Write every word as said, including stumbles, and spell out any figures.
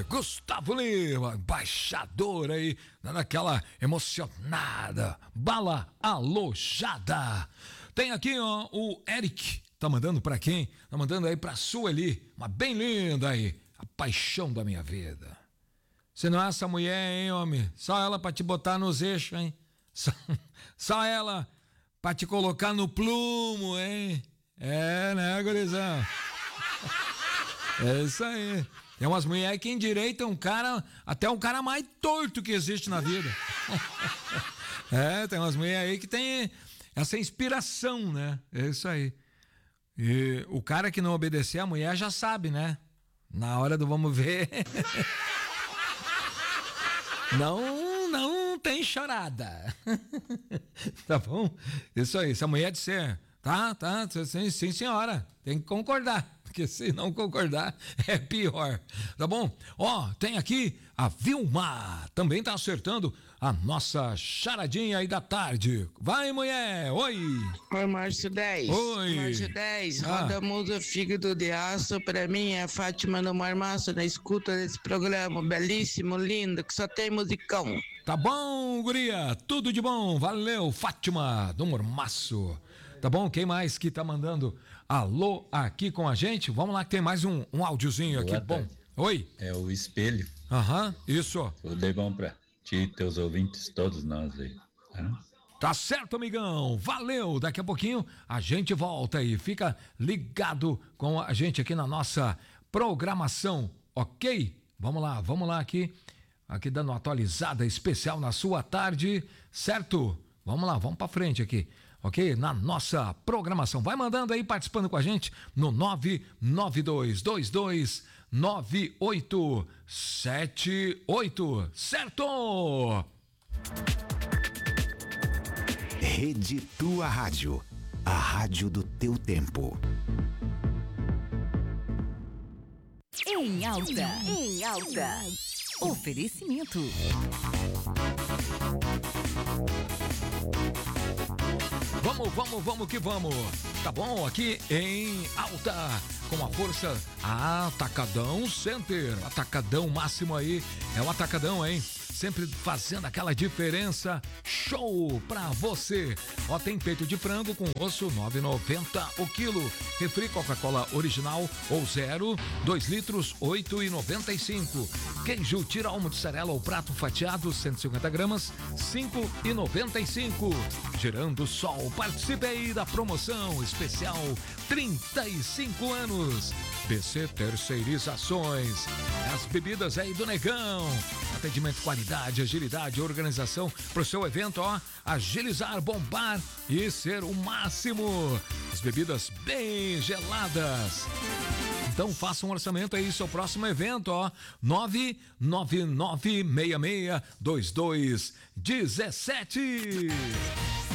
Gustavo Lima, embaixador aí, dando aquela emocionada, bala alojada. Tem aqui, ó, o Eric, tá mandando pra quem? Tá mandando aí pra Sueli, uma bem linda aí, a paixão da minha vida. Se não é essa mulher, hein, homem, só ela pra te botar nos eixos, hein, só, só ela pra te colocar no plumo, hein, é, né, gurizão? É isso aí. Tem umas mulheres que endireitam um cara, até um cara mais torto que existe na vida. É, tem umas mulheres aí que tem essa inspiração, né? É isso aí. E o cara que não obedecer a mulher já sabe, né? Na hora do vamos ver. Não, não tem chorada. Tá bom? Isso aí. Se a mulher disser, tá, tá, sim, sim senhora, tem que concordar. Porque se não concordar, é pior. Tá bom? Ó, tem aqui a Vilma. Também tá acertando a nossa charadinha aí da tarde. Vai, mulher! Oi! Oi, Márcio dez. Oi! Márcio dez, Ah. roda muda fígado de aço. Pra mim é a Fátima no Marmaço, na escuta desse programa. Belíssimo, lindo, que só tem musicão. Tá bom, guria? Tudo de bom. Valeu, Fátima do Mormaço. Tá bom? Quem mais que tá mandando alô aqui com a gente? Vamos lá que tem mais um, um áudiozinho aqui. Boa Bom. tarde. Oi? É o espelho. Aham, isso. Tudo de bom pra ti e teus ouvintes, todos nós aí. Tá? Tá certo, amigão. Valeu. Daqui a pouquinho a gente volta aí. Fica ligado com a gente aqui na nossa programação, ok? Vamos lá, vamos lá aqui. Aqui dando uma atualizada especial na sua tarde, certo? Vamos lá, vamos pra frente aqui, ok? Na nossa programação. Vai mandando aí, participando com a gente no nove nove dois dois dois nove oito sete oito, certo? Rede Tua Rádio, a rádio do teu tempo. Em alta, em alta. Oferecimento. Vamos, vamos, vamos que vamos. Tá bom? Aqui em alta, com a força Atacadão Center. Atacadão máximo aí. É o Atacadão, hein? Sempre fazendo aquela diferença. Show pra você. Ó, tem peito de frango com osso, nove e noventa o quilo. Refri Coca-Cola original ou zero, dois litros, oito e noventa e cinco. Queijo tira mussarela ou prato fatiado, cento e cinquenta gramas, cinco e noventa e cinco. Girando Sol, participe aí da promoção especial trinta e cinco anos. B C Terceirizações. As bebidas aí do Negão. Atendimento, qualidade, agilidade, organização pro seu evento, ó. Agilizar, bombar e ser o máximo. As bebidas bem geladas. Então faça um orçamento aí, seu próximo evento, ó. nove nove nove seis seis dois dois um sete.